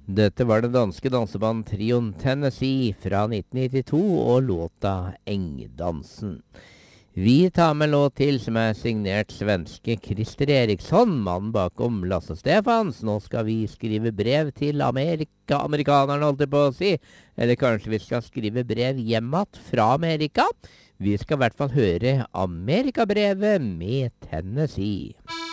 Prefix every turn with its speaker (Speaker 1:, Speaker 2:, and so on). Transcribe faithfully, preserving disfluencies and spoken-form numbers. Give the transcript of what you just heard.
Speaker 1: Dette var det danske danseband-trioen Tennessee fra nitten nittito og låta Engdansen. Vi tar med en låt til som er signert svenske Christer Eriksson, mannen bakom Lasse Stefans. Nå skal vi skrive brev til Amerika, amerikanerne holdt jeg på å si. Eller kanskje vi skal skrive brev hjemmet fra Amerika. Vi skal i hvert fall høre Amerikabrevet med Tennessee.